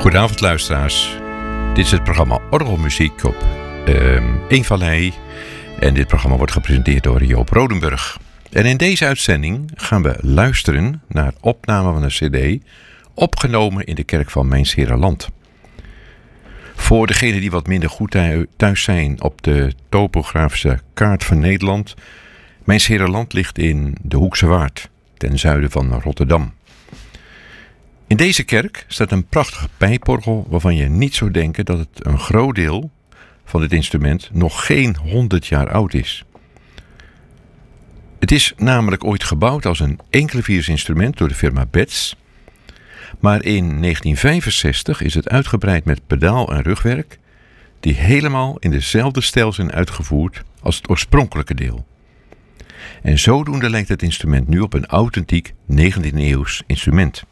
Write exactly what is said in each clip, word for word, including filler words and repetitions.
Goedenavond luisteraars. Dit is het programma Orgelmuziek op uh, Eenvallei. En dit programma wordt gepresenteerd door Joop Rodenburg. En in deze uitzending gaan we luisteren naar opname van een cd... opgenomen in de kerk van Mijns-Herenland. Voor degenen die wat minder goed thuis zijn op de topografische kaart van Nederland... Mijns-Herenland ligt in de Hoekse Waard, ten zuiden van Rotterdam. In deze kerk staat een prachtige pijporgel waarvan je niet zou denken dat het een groot deel van dit instrument nog geen honderd jaar oud is. Het is namelijk ooit gebouwd als een enkelevierinstrument door de firma Betz. Maar in negentien vijfenzestig is het uitgebreid met pedaal en rugwerk die helemaal in dezelfde stijl zijn uitgevoerd als het oorspronkelijke deel. En zodoende lijkt het instrument nu op een authentiek negentiende eeuws instrument.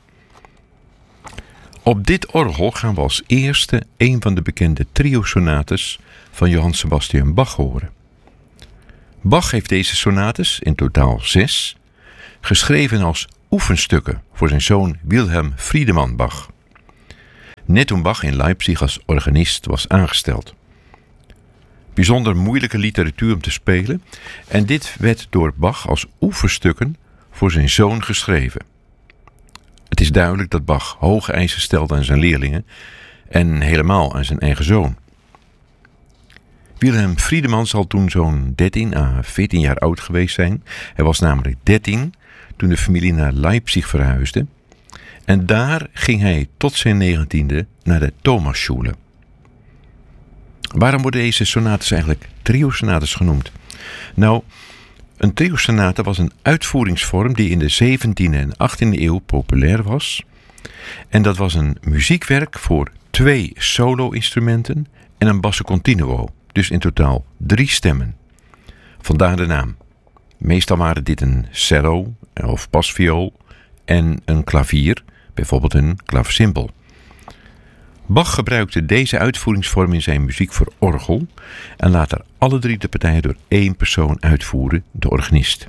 Op dit orgel gaan we als eerste een van de bekende trio-sonates van Johann Sebastian Bach horen. Bach heeft deze sonates, in totaal zes, geschreven als oefenstukken voor zijn zoon Wilhelm Friedemann Bach. Net toen Bach in Leipzig als organist was aangesteld. Bijzonder moeilijke literatuur om te spelen en dit werd door Bach als oefenstukken voor zijn zoon geschreven. Het is duidelijk dat Bach hoge eisen stelde aan zijn leerlingen en helemaal aan zijn eigen zoon. Wilhelm Friedemann zal toen zo'n dertien à veertien jaar oud geweest zijn. Hij was namelijk dertien toen de familie naar Leipzig verhuisde. En daar ging hij tot zijn negentiende naar de Thomasschule. Waarom worden deze sonates eigenlijk trio-sonates genoemd? Nou, een trio-sonate was een uitvoeringsvorm die in de zeventiende en achttiende eeuw populair was. En dat was een muziekwerk voor twee solo-instrumenten en een basso continuo. Dus in totaal drie stemmen. Vandaar de naam. Meestal waren dit een cello of basviool en een klavier, bijvoorbeeld een klavecimbal. Bach gebruikte deze uitvoeringsvorm in zijn muziek voor orgel en later alle drie de partijen door één persoon uitvoeren, de organist.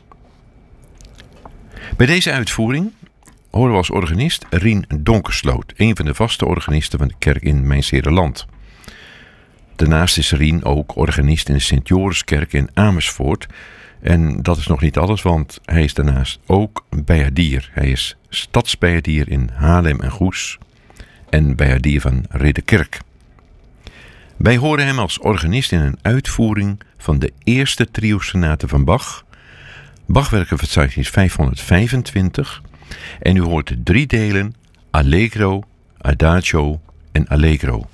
Bij deze uitvoering horen we als organist Rien Donkersloot, een van de vaste organisten van de kerk in Mijns-Herenland. Daarnaast is Rien ook organist in de Sint-Joriskerk in Amersfoort. En dat is nog niet alles, want hij is daarnaast ook bijaardier. Hij is stadsbijaardier in Haarlem en Goes en bijaardier van Ridderkerk. Wij horen hem als organist in een uitvoering van de eerste trio-sonate van Bach, Bachwerkenverzeichnis vijfhonderdvijfentwintig. En u hoort de drie delen Allegro, Adagio en Allegro.